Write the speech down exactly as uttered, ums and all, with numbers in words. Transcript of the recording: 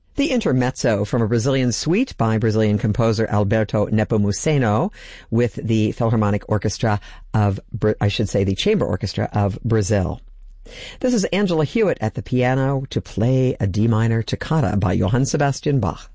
The Intermezzo from a Brazilian suite by Brazilian composer Alberto Nepomuceno with the Philharmonic Orchestra of, I should say the Chamber Orchestra of Brazil. This is Angela Hewitt at the piano to play a D minor toccata by Johann Sebastian Bach.